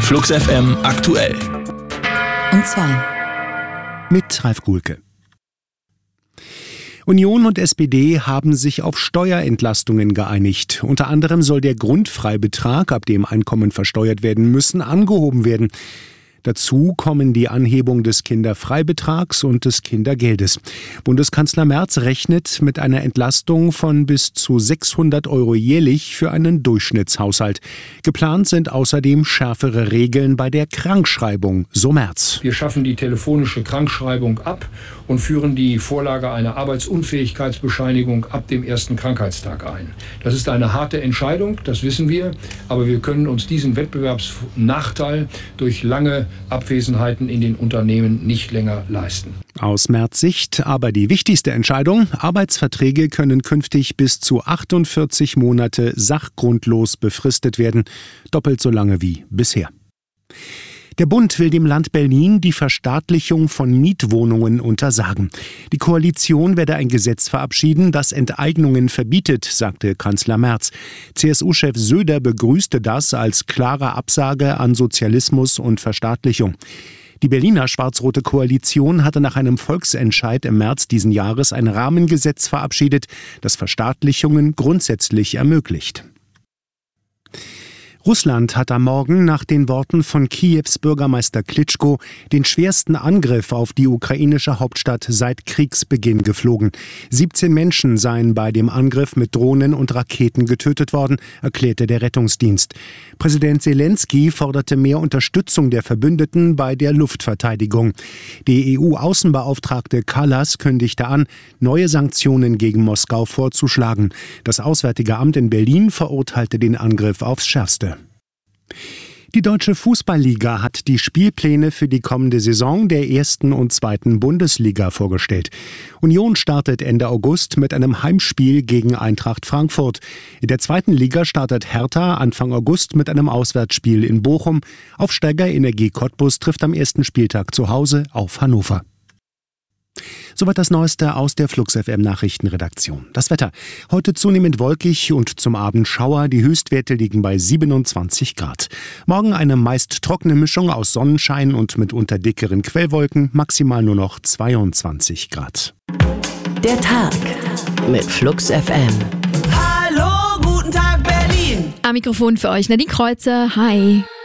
Flux FM aktuell. Um 2. Mit Ralf Guhlke. Union und SPD haben sich auf Steuerentlastungen geeinigt. Unter anderem soll der Grundfreibetrag, ab dem Einkommen versteuert werden müssen, angehoben werden. Dazu kommen die Anhebung des Kinderfreibetrags und des Kindergeldes. Bundeskanzler Merz rechnet mit einer Entlastung von bis zu 600 € jährlich für einen Durchschnittshaushalt. Geplant sind außerdem schärfere Regeln bei der Krankschreibung, so Merz. Wir schaffen die telefonische Krankschreibung ab und führen die Vorlage einer Arbeitsunfähigkeitsbescheinigung ab dem ersten Krankheitstag ein. Das ist eine harte Entscheidung, das wissen wir, aber wir können uns diesen Wettbewerbsnachteil durch lange Abwesenheiten in den Unternehmen nicht länger leisten. Aus Merz Sicht aber die wichtigste Entscheidung: Arbeitsverträge können künftig bis zu 48 Monate sachgrundlos befristet werden, doppelt so lange wie bisher. Der Bund will dem Land Berlin die Verstaatlichung von Mietwohnungen untersagen. Die Koalition werde ein Gesetz verabschieden, das Enteignungen verbietet, sagte Kanzler Merz. CSU-Chef Söder begrüßte das als klare Absage an Sozialismus und Verstaatlichung. Die Berliner schwarz-rote Koalition hatte nach einem Volksentscheid im März diesen Jahres ein Rahmengesetz verabschiedet, das Verstaatlichungen grundsätzlich ermöglicht. Russland hat am Morgen nach den Worten von Kiews Bürgermeister Klitschko den schwersten Angriff auf die ukrainische Hauptstadt seit Kriegsbeginn geflogen. 17 Menschen seien bei dem Angriff mit Drohnen und Raketen getötet worden, erklärte der Rettungsdienst. Präsident Selenskyj forderte mehr Unterstützung der Verbündeten bei der Luftverteidigung. Die EU-Außenbeauftragte Kallas kündigte an, neue Sanktionen gegen Moskau vorzuschlagen. Das Auswärtige Amt in Berlin verurteilte den Angriff aufs Schärfste. Die Deutsche Fußballliga hat die Spielpläne für die kommende Saison der 1. und 2. Bundesliga vorgestellt. Union startet Ende August mit einem Heimspiel gegen Eintracht Frankfurt. In der 2. Liga startet Hertha Anfang August mit einem Auswärtsspiel in Bochum. Aufsteiger Energie Cottbus trifft am ersten Spieltag zu Hause auf Hannover. Soweit das Neueste aus der Flux FM Nachrichtenredaktion. Das Wetter: heute zunehmend wolkig und zum Abend Schauer. Die Höchstwerte liegen bei 27 Grad. Morgen eine meist trockene Mischung aus Sonnenschein und mitunter dickeren Quellwolken. Maximal nur noch 22 Grad. Der Tag mit Flux FM. Hallo, guten Tag Berlin. Am Mikrofon für euch Nadine Kreuzer. Hi.